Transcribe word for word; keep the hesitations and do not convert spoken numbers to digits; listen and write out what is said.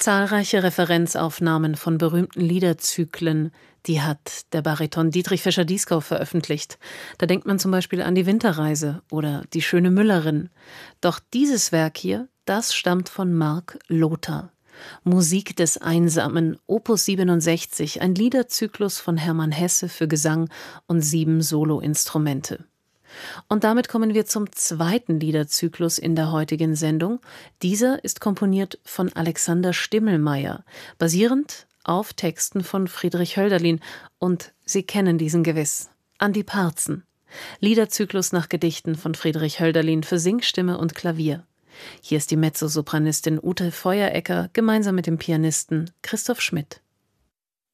Zahlreiche Referenzaufnahmen von berühmten Liederzyklen, die hat der Bariton Dietrich Fischer-Dieskau veröffentlicht. Da denkt man zum Beispiel an die Winterreise oder die schöne Müllerin. Doch dieses Werk hier, das stammt von Marc Lothar. Musik des Einsamen, Opus siebenundsechzig, ein Liederzyklus von Hermann Hesse für Gesang und sieben Soloinstrumente. Und damit kommen wir zum zweiten Liederzyklus in der heutigen Sendung. Dieser ist komponiert von Alexander Stimmelmeier, basierend auf Texten von Friedrich Hölderlin. Und Sie kennen diesen gewiss. An die Parzen. Liederzyklus nach Gedichten von Friedrich Hölderlin für Singstimme und Klavier. Hier ist die Mezzosopranistin Ute Feuerecker gemeinsam mit dem Pianisten Christoph Schmidt.